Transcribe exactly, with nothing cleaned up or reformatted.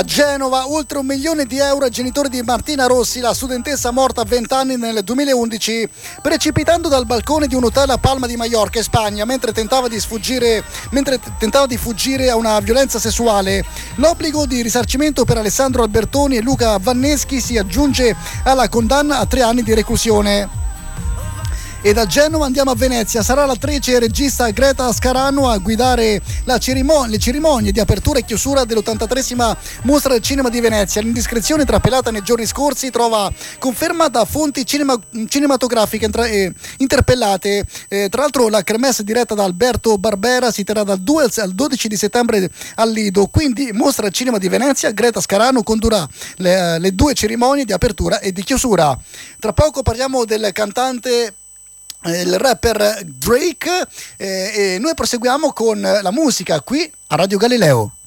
Genova, oltre un milione di euro ai genitori di Martina Rossi, la studentessa morta a venti anni nel duemilaundici, precipitando dal balcone di un hotel a Palma di Mallorca, in Spagna, mentre tentava di sfuggire, mentre tentava di fuggire a una violenza sessuale. L'obbligo di risarcimento per Alessandro Albertoni e Luca Vanneschi si aggiunge alla condanna a tre anni di reclusione. E da Genova andiamo a Venezia. Sarà l'attrice e regista Greta Scarano a guidare la cerimonia, le cerimonie di apertura e chiusura dell'ottantatreesima Mostra del Cinema di Venezia. L'indiscrezione trapelata nei giorni scorsi trova conferma da fonti cinema, cinematografiche intra, eh, interpellate. Eh, tra l'altro la kermesse diretta da Alberto Barbera si terrà dal due al dodici di settembre al Lido. Quindi Mostra del Cinema di Venezia, Greta Scarano condurrà le, le due cerimonie di apertura e di chiusura. Tra poco parliamo del cantante, il rapper Drake, eh, e noi proseguiamo con la musica qui a Radio Galileo.